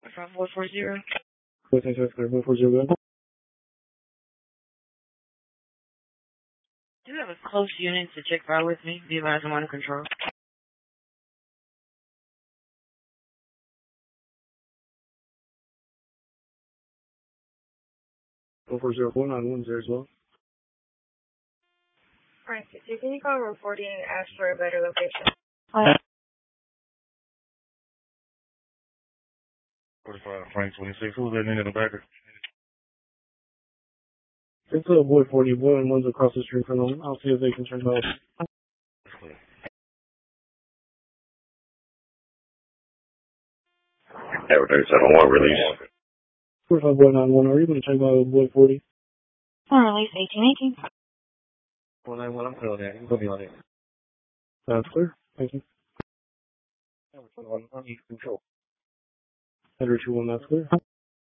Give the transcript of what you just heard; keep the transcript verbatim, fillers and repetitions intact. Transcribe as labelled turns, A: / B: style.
A: five four four zero.
B: four six six clear, four four zero, good.
A: Do you have a close unit to check fire with me? Be advised I'm under control.
B: four four zero four nine one zero as well.
C: Frank, can you call reporting and ask for a better location?
A: Hi.
D: forty-five, Frank twenty-six. Who's that in the back?
B: It's a boy forty, boy and one's across the street from them. I'll see if they can turn out.
D: Everything seven one release.
B: forty-five boy nine one, are you going to check out boy forty?
A: On release eighteen eighteen.
B: one nine one, I'm clear on that. You can put me on it. That's clear. Thank you.
D: I need control.
B: Header two one, that's clear.